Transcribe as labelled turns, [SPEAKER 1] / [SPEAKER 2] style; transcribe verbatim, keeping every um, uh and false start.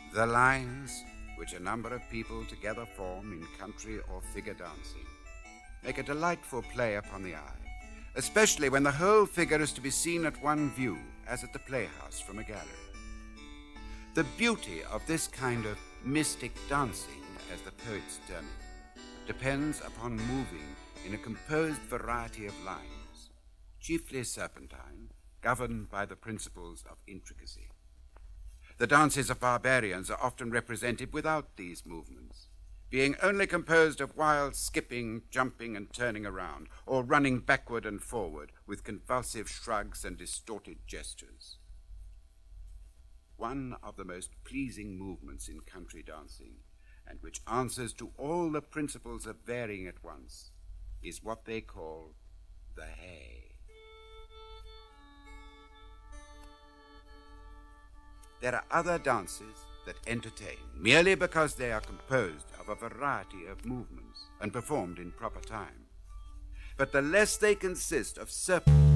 [SPEAKER 1] The lines, which a number of people together form in country or figure dancing, make a delightful play upon the eye, especially when the whole figure is to be seen at one view, as at the playhouse from a gallery. The beauty of this kind of mystic dancing, as the poets term it, depends upon moving in a composed variety of lines, chiefly serpentine, governed by the principles of intricacy. The dances of barbarians are often represented without these movements, being only composed of wild skipping, jumping, and turning around, or running backward and forward with convulsive shrugs and distorted gestures. One of the most pleasing movements in country dancing, and which answers to all the principles of varying at once, is what they call the hay. There are other dances that entertain merely because they are composed of a variety of movements and performed in proper time. But the less they consist of serpent